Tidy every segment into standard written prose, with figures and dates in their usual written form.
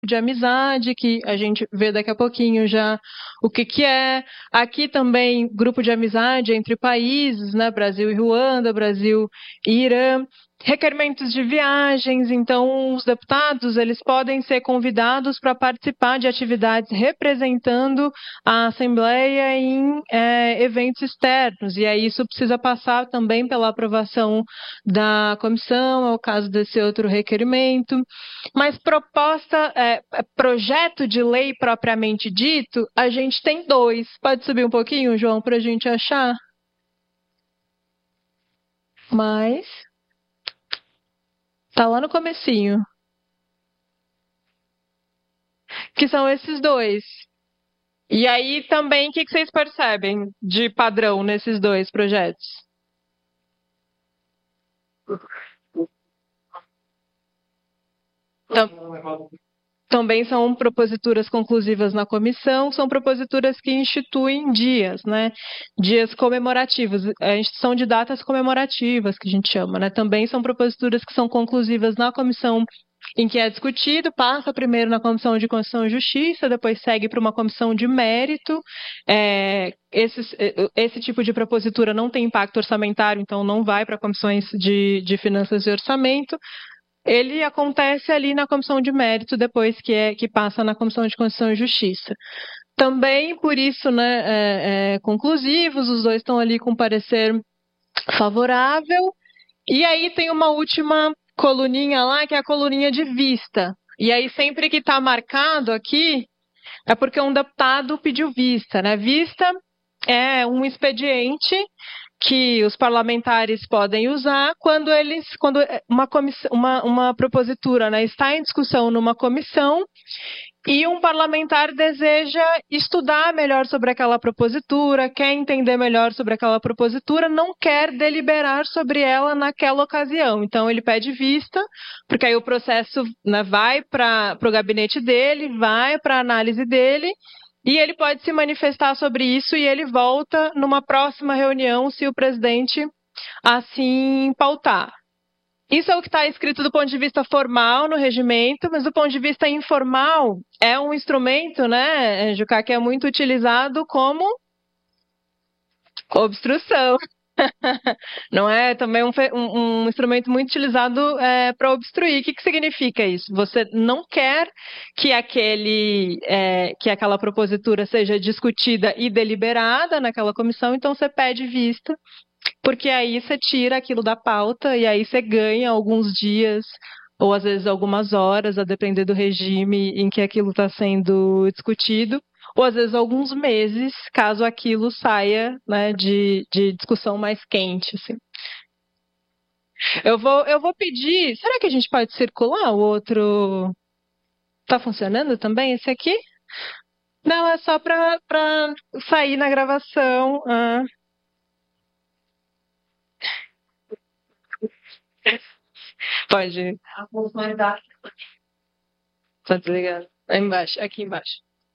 de amizade, que a gente vê daqui a pouquinho já o que é. Aqui também, grupo de amizade entre países, né? Brasil e Ruanda, Brasil e Irã. Requerimentos de viagens, então os deputados eles podem ser convidados para participar de atividades representando a Assembleia em eventos externos, e aí isso precisa passar também pela aprovação da comissão, é o caso desse outro requerimento. Mas projeto de lei propriamente dito, a gente tem dois. Pode subir um pouquinho, João, para a gente achar? Mas tá lá no comecinho. Que são esses dois. E aí também, o que vocês percebem de padrão nesses dois projetos? Também são proposituras conclusivas na comissão, são proposituras que instituem dias, né? Dias comemorativos, a instituição de datas comemorativas, que a gente chama, né? Também são proposituras que são conclusivas na comissão em que é discutido, passa primeiro na Comissão de Constituição e Justiça, depois segue para uma comissão de mérito. Esse tipo de propositura não tem impacto orçamentário, então não vai para comissões de finanças e orçamento. Ele acontece ali na comissão de mérito, depois que passa na Comissão de Constituição e Justiça. Também, por isso, né, conclusivos, os dois estão ali com parecer favorável. E aí tem uma última coluninha lá, que é a coluninha de vista. E aí, sempre que está marcado aqui, é porque um deputado pediu vista, né? Vista é um expediente que os parlamentares podem usar quando uma propositura, né, está em discussão numa comissão e um parlamentar deseja estudar melhor sobre aquela propositura, quer entender melhor sobre aquela propositura, não quer deliberar sobre ela naquela ocasião. Então, ele pede vista, porque aí o processo, né, vai para o gabinete dele, vai para a análise dele, e ele pode se manifestar sobre isso e ele volta numa próxima reunião se o presidente assim pautar. Isso é o que está escrito do ponto de vista formal no regimento, mas do ponto de vista informal é um instrumento, né, Jucá, que é muito utilizado como obstrução. Não é também um instrumento muito utilizado para obstruir. O que significa isso? Você não quer que aquela propositura seja discutida e deliberada naquela comissão, então você pede vista, porque aí você tira aquilo da pauta e aí você ganha alguns dias ou às vezes algumas horas, a depender do regime em que aquilo está sendo discutido, ou às vezes alguns meses, caso aquilo saia, né, de discussão mais quente. Assim. Eu vou pedir. Será que a gente pode circular o outro? Tá funcionando também esse aqui? Não, é só para sair na gravação. Pode. Tá desligado. Aí embaixo, aqui embaixo.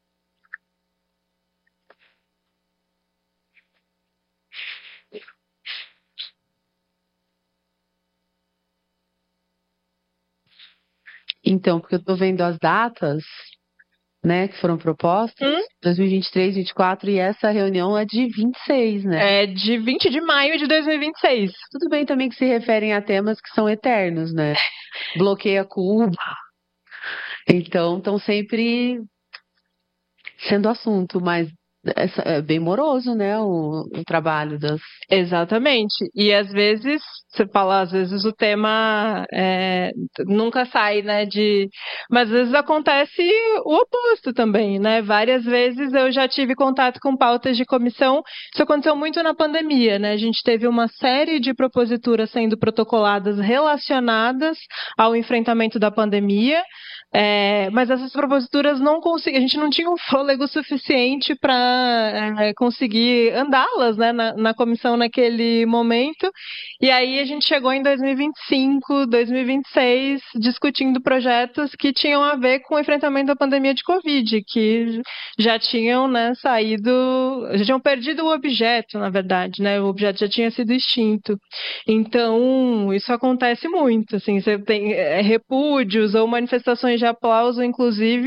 Então, porque eu estou vendo as datas, né, que foram propostas, 2023, 2024, e essa reunião é de 26, né? É de 20 de maio de 2026. Tudo bem também que se referem a temas que são eternos, né? Bloqueia Cuba. Então, estão sempre sendo assunto, mas é bem moroso, né, o trabalho das... Exatamente. E às vezes, você fala, às vezes o tema nunca sai, né, mas às vezes acontece o oposto também, né? Várias vezes eu já tive contato com pautas de comissão, isso aconteceu muito na pandemia, né? A gente teve uma série de proposituras sendo protocoladas relacionadas ao enfrentamento da pandemia, mas essas proposituras não conseguiam, a gente não tinha um fôlego suficiente para conseguir andá-las, né, na comissão naquele momento. E aí a gente chegou em 2025, 2026, discutindo projetos que tinham a ver com o enfrentamento da pandemia de Covid, que já tinham, né, já tinham perdido o objeto, na verdade, né? O objeto já tinha sido extinto. Então, isso acontece muito, assim, você tem repúdios ou manifestações de aplauso, inclusive,